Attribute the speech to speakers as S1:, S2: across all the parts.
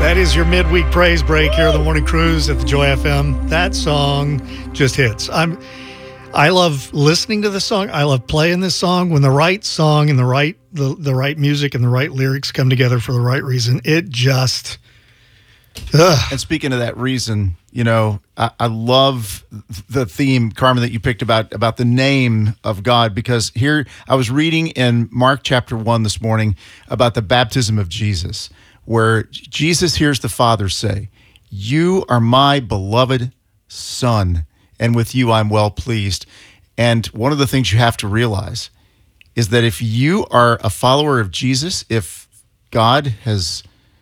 S1: That is your midweek praise break here on the Morning Cruise at the Joy FM. That song just hits. I love listening to the song. I love playing this song. When the right song and the right music and the right lyrics come together for the right reason, it just...
S2: And speaking of that reason, I love the theme, Carmen, that you picked about the name of God, because here I was reading in Mark chapter 1 this morning about the baptism of Jesus, where Jesus hears the Father say, "You are my beloved Son, and with you I'm well pleased." And one of the things you have to realize is that if you are a follower of Jesus, if God has...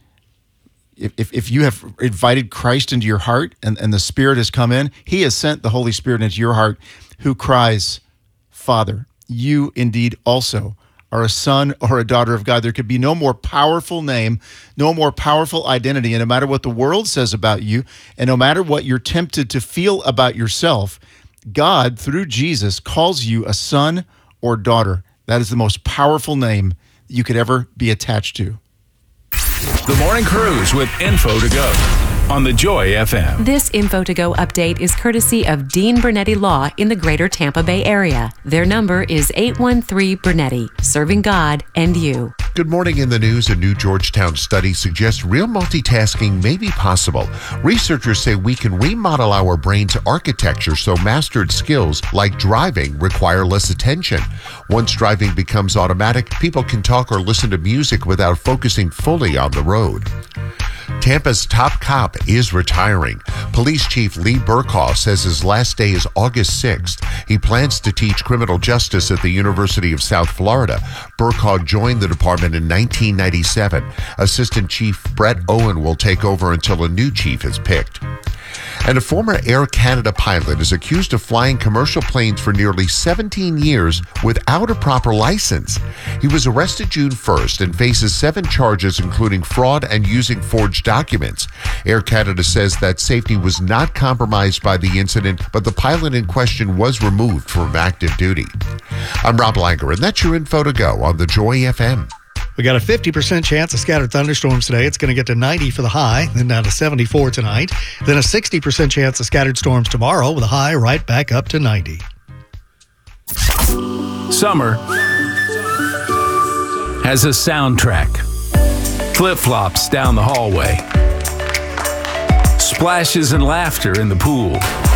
S2: If you have invited Christ into your heart and the Spirit has come in, He has sent the Holy Spirit into your heart, who cries, "Father, you indeed also are a son or a daughter of God." There could be no more powerful name, no more powerful identity. And no matter what the world says about you, and no matter what you're tempted to feel about yourself, God, through Jesus, calls you a son or daughter. That is the most powerful name you could ever be attached to.
S3: The Morning Cruise with Info to Go on the Joy FM.
S4: This Info to Go update is courtesy of Dean Brunetti Law in the greater Tampa Bay area. Their number is 813 Brunetti, serving God and you.
S5: Good morning. In the news, a new Georgetown study suggests real multitasking may be possible. Researchers say we can remodel our brain's architecture so mastered skills like driving require less attention. Once driving becomes automatic, people can talk or listen to music without focusing fully on the road. Tampa's top cop is retiring. Police Chief Lee Burkhoff says his last day is August 6th. He plans to teach criminal justice at the University of South Florida. Burkhoff joined the department in 1997. Assistant Chief Brett Owen will take over until a new chief is picked. And a former Air Canada pilot is accused of flying commercial planes for nearly 17 years without a proper license. He was arrested June 1st and faces 7 charges, including fraud and using forged documents. Air Canada says that safety was not compromised by the incident, but the pilot in question was removed from active duty. I'm Rob Langer, and that's your Info to Go on the Joy FM.
S1: We got a 50% chance of scattered thunderstorms today. It's going to get to 90 for the high, then down to 74 tonight. Then a 60% chance of scattered storms tomorrow with a high right back up to 90.
S3: Summer has a soundtrack. Flip-flops down the hallway. Splashes and laughter in the pool.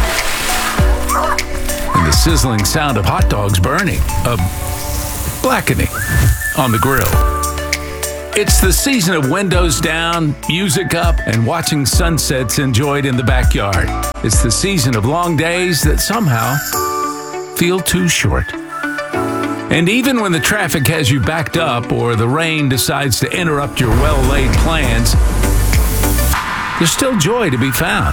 S3: And the sizzling sound of hot dogs burning, blackening on the grill. It's the season of windows down, music up, and watching sunsets enjoyed in the backyard. It's the season of long days that somehow feel too short. And even when the traffic has you backed up or the rain decides to interrupt your well-laid plans, there's still joy to be found.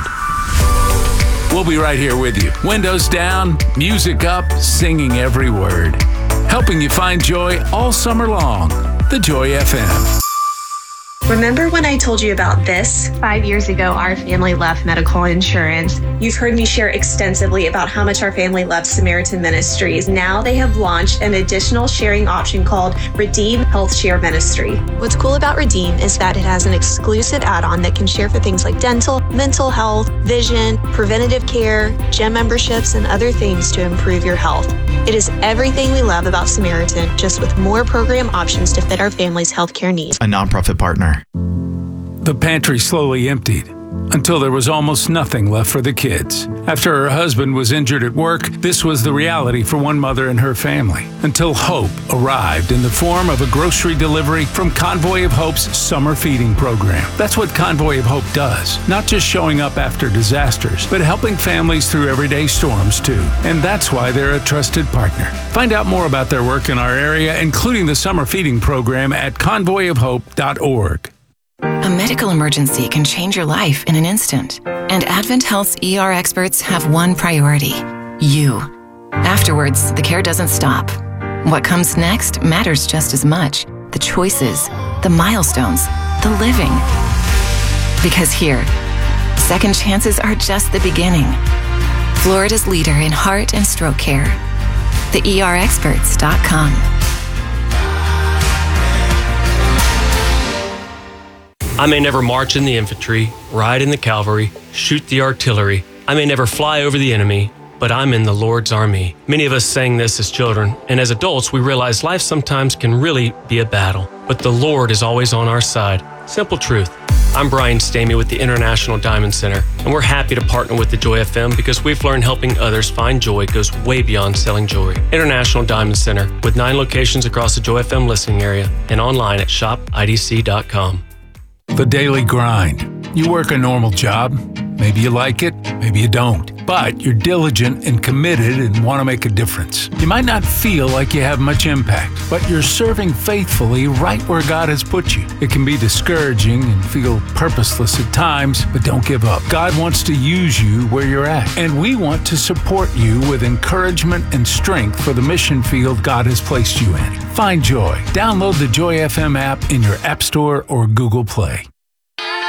S3: We'll be right here with you. Windows down, music up, singing every word. Helping you find joy all summer long. The Joy FM.
S6: Remember when I told you about this? 5 years ago, our family left medical insurance. You've heard me share extensively about how much our family loves Samaritan Ministries. Now they have launched an additional sharing option called Redeem Health Share Ministry. What's cool about Redeem is that it has an exclusive add-on that can share for things like dental, mental health, vision, preventative care, gym memberships, and other things to improve your health. It is everything we love about Samaritan, just with more program options to fit our family's healthcare needs.
S7: A nonprofit partner.
S3: The pantry slowly emptied until there was almost nothing left for the kids. After her husband was injured at work, this was the reality for one mother and her family. Until hope arrived in the form of a grocery delivery from Convoy of Hope's summer feeding program. That's what Convoy of Hope does. Not just showing up after disasters, but helping families through everyday storms too. And that's why they're a trusted partner. Find out more about their work in our area, including the summer feeding program at convoyofhope.org.
S8: A medical emergency can change your life in an instant. And Advent Health's ER experts have one priority: you. Afterwards, the care doesn't stop. What comes next matters just as much. The choices, the milestones, the living. Because here, second chances are just the beginning. Florida's leader in heart and stroke care. TheERexperts.com.
S7: I may never march in the infantry, ride in the cavalry, shoot the artillery. I may never fly over the enemy, but I'm in the Lord's army. Many of us sang this as children, and as adults, we realize life sometimes can really be a battle, but the Lord is always on our side. Simple truth. I'm Brian Stamey with the International Diamond Center, and we're happy to partner with the Joy FM because we've learned helping others find joy goes way beyond selling jewelry. International Diamond Center, with 9 locations across the Joy FM listening area and online at shopidc.com.
S3: The daily grind. You work a normal job. Maybe you like it, maybe you don't. But you're diligent and committed and want to make a difference. You might not feel like you have much impact, but you're serving faithfully right where God has put you. It can be discouraging and feel purposeless at times, but don't give up. God wants to use you where you're at, and we want to support you with encouragement and strength for the mission field God has placed you in. Find joy. Download the Joy FM app in your App Store or Google Play.